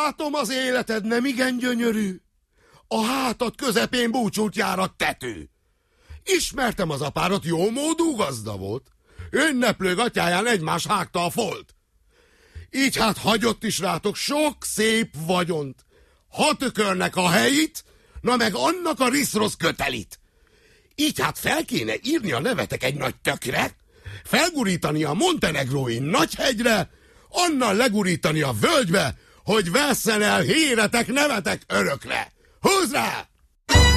Látom, az életed nem igen gyönyörű. A hátad közepén búcsút jár a tető. Ismertem az apárat, jó módú gazda volt. Ünneplő gatyáján egymás hágta a folt. Így hát hagyott is rátok sok szép vagyont. Ha tökörnek a helyit, na meg annak a riszrosz kötelit. Így hát fel kéne írni a nevetek egy nagy tökre, felgurítani a montenegrói nagyhegyre, annal legurítani a völgybe, hogy vesszen el híretek nevetek örökre. Húzd rá!